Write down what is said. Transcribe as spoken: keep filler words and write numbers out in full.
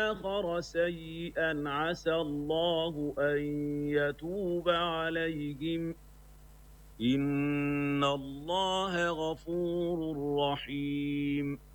آخر سيئا عسى الله أن يتوب عليهم إن الله غفور رحيم